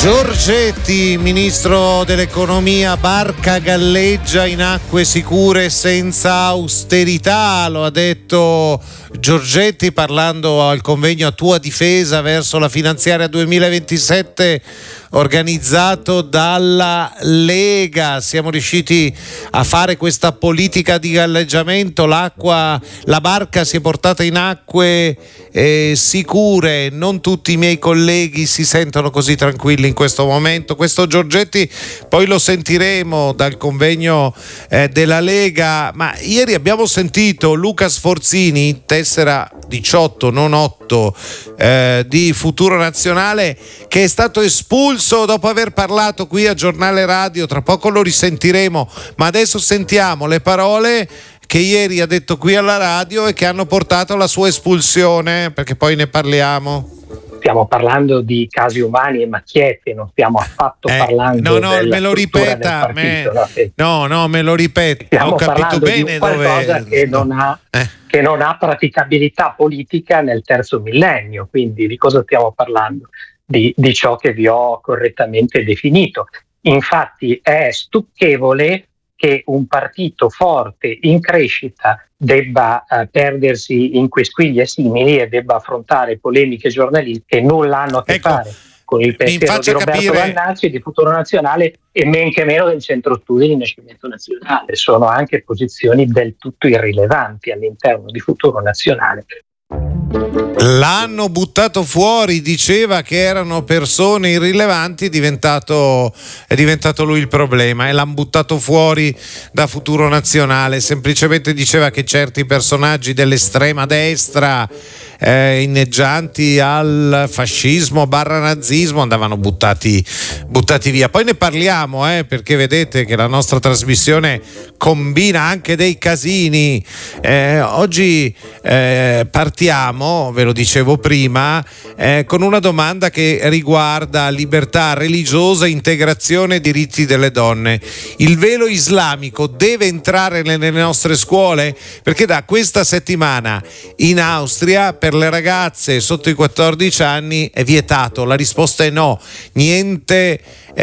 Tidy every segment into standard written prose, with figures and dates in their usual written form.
Giorgetti, ministro dell'economia, barca galleggia in acque sicure senza austerità, lo ha detto Giorgetti parlando al convegno A Tua Difesa verso la finanziaria 2027 organizzato dalla Lega. Siamo riusciti a fare questa politica di galleggiamento, la barca si è portata in acque sicure. Non tutti i miei colleghi si sentono così tranquilli in questo momento. Questo Giorgetti poi lo sentiremo dal convegno della Lega, ma ieri abbiamo sentito Luca Sforzini, tessera 18 non 8 di Futuro Nazionale, che è stato espulso dopo aver parlato qui a Giornale Radio. Tra poco lo risentiremo, ma adesso sentiamo le parole che ieri ha detto qui alla radio e che hanno portato alla sua espulsione, perché poi ne parliamo. Stiamo parlando di casi umani e macchiette, non stiamo affatto parlando me lo ripeta, me lo ripeta. Stiamo ho capito bene di qualcosa che non ha praticabilità politica nel terzo millennio. Quindi di cosa stiamo parlando? Di ciò che vi ho correttamente definito. Infatti è stucchevole che un partito forte in crescita debba perdersi in quisquiglie simili e debba affrontare polemiche giornalistiche che nulla hanno a che fare con il pensiero di Roberto Vannacci e di Futuro Nazionale, e men che meno del Centro Studi di Rinascimento Nazionale. Sono anche posizioni del tutto irrilevanti all'interno di Futuro Nazionale. L'hanno buttato fuori, diceva che erano persone irrilevanti, è diventato lui il problema, e l'hanno buttato fuori da Futuro Nazionale. Semplicemente diceva che certi personaggi dell'estrema destra inneggianti al fascismo / nazismo andavano buttati via. Poi ne parliamo, perché vedete che la nostra trasmissione combina anche dei casini. Oggi partiamo, ve lo dicevo prima, con una domanda che riguarda libertà religiosa, integrazione e diritti delle donne. Il velo islamico deve entrare nelle nostre scuole? Perché da questa settimana in Austria per le ragazze sotto i 14 anni è vietato. La risposta è no, niente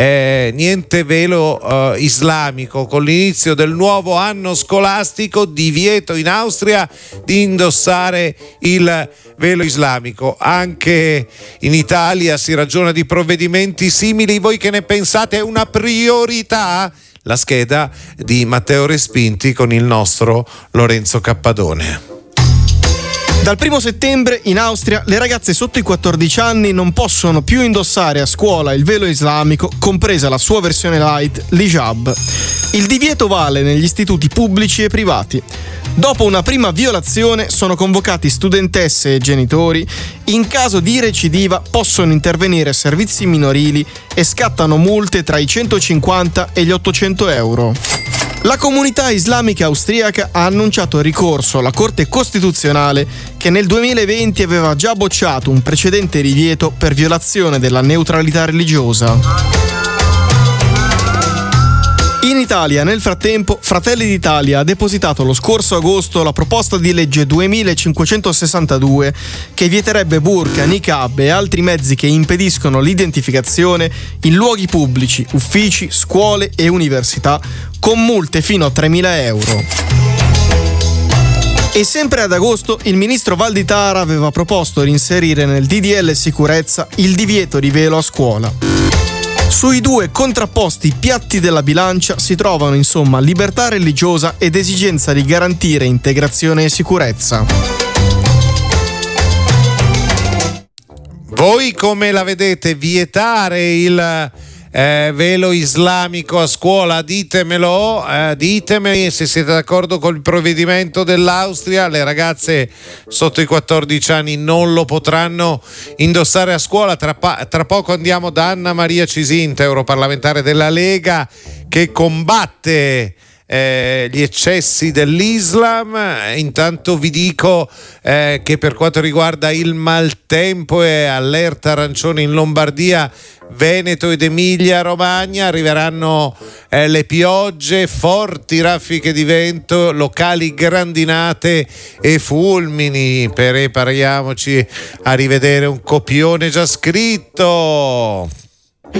velo islamico. Con l'inizio del nuovo anno scolastico, divieto in Austria di indossare il velo islamico. Anche in Italia si ragiona di provvedimenti simili. Voi che ne pensate? È una priorità? La scheda di Matteo Respinti con il nostro Lorenzo Cappadone. Dal 1 settembre in Austria le ragazze sotto i 14 anni non possono più indossare a scuola il velo islamico, compresa la sua versione light, l'hijab. Il divieto vale negli istituti pubblici e privati. Dopo una prima violazione sono convocati studentesse e genitori. In caso di recidiva possono intervenire servizi minorili e scattano multe tra i 150 e gli 800 euro. La comunità islamica austriaca ha annunciato ricorso alla Corte Costituzionale, che nel 2020 aveva già bocciato un precedente divieto per violazione della neutralità religiosa. In Italia, nel frattempo, Fratelli d'Italia ha depositato lo scorso agosto la proposta di legge 2562 che vieterebbe burqa, niqab e altri mezzi che impediscono l'identificazione in luoghi pubblici, uffici, scuole e università, con multe fino a 3.000 euro. E sempre ad agosto il ministro Valditara aveva proposto di inserire nel DDL sicurezza il divieto di velo a scuola. Sui due contrapposti piatti della bilancia si trovano insomma libertà religiosa ed esigenza di garantire integrazione e sicurezza. Voi come la vedete? Vietare il velo islamico a scuola? Ditemelo, ditemi se siete d'accordo con il provvedimento dell'Austria. Le ragazze sotto i 14 anni non lo potranno indossare a scuola. Tra poco andiamo da Anna Maria Cisinta, europarlamentare della Lega, che combatte gli eccessi dell'Islam. Intanto vi dico che per quanto riguarda il maltempo è allerta arancione in Lombardia, Veneto ed Emilia Romagna. Arriveranno le piogge, forti raffiche di vento, locali grandinate e fulmini. Prepariamoci a rivedere un copione già scritto.